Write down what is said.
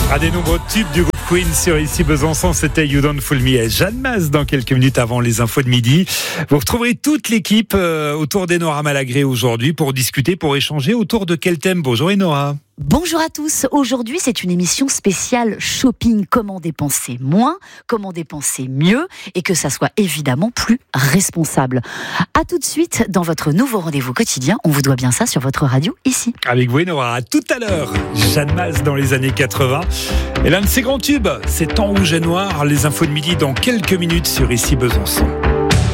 Un des nombreux tubes du groupe Queen sur Ici Besançon, c'était You Don't Fool Me. Et Jeanne Masse dans quelques minutes avant les infos de midi. Vous retrouverez toute l'équipe autour d'Enora Malagré aujourd'hui pour discuter, pour échanger autour de quel thème. Bonjour Enora. Bonjour à tous. Aujourd'hui, c'est une émission spéciale shopping. Comment dépenser moins, comment dépenser mieux et que ça soit évidemment plus responsable. À tout de suite dans votre nouveau rendez-vous quotidien. On vous doit bien ça sur votre radio ici. Avec vous Enora, à tout à l'heure. Jeanne Masse dans les années 80. Et l'un de ses grands tubes, c'est En rouge et noir. Les infos de midi dans quelques minutes sur Ici Besançon.